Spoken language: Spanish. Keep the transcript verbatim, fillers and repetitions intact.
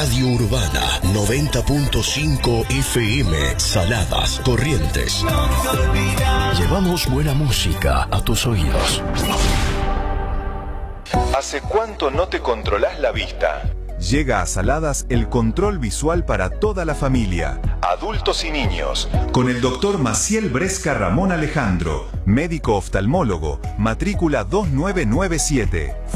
Radio Urbana noventa punto cinco F M, Saladas, Corrientes. Llevamos buena música a tus oídos. ¿Hace cuánto no te controlás la vista? Llega a Saladas el control visual para toda la familia, adultos y niños, con el doctor Maciel Bresca Ramón Alejandro, médico oftalmólogo, matrícula dos nueve nueve siete.